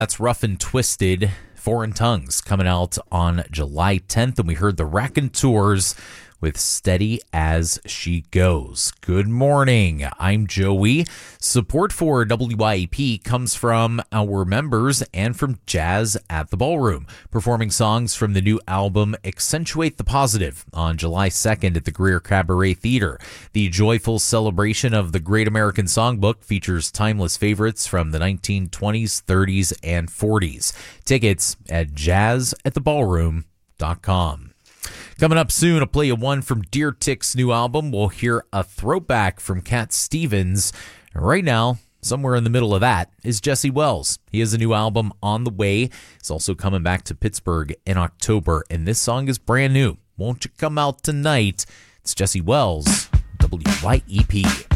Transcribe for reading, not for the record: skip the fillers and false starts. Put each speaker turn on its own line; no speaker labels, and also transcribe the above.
That's Rough and Twisted, Foreign Tongues, coming out on July 10th. And we heard the Raconteurs with Steady as She Goes. Good morning. I'm Joey. Support for WYEP comes from our members and from Jazz at the Ballroom, performing songs from the new album Accentuate the Positive on July 2nd at the Greer Cabaret Theater. The joyful celebration of the Great American Songbook features timeless favorites from the 1920s, 30s, and 40s. Tickets at jazzattheballroom.com. Coming up soon, I'll play you one from Deer Tick's new album. We'll hear a throwback from Cat Stevens. Right now, somewhere in the middle of that is Jesse Wells. He has a new album on the way. He's also coming back to Pittsburgh in October, and this song is brand new. Won't you come out tonight? It's Jesse Wells, WYEP.